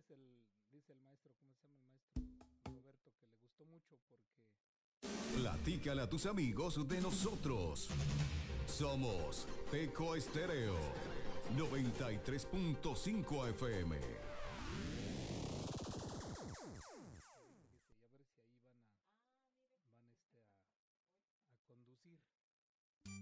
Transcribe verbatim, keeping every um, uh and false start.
dice el, dice el maestro, ¿cómo se llama el maestro? Roberto, que le gustó mucho porque... Platícale a tus amigos de nosotros. Somos Teco Estéreo noventa y tres punto cinco F M.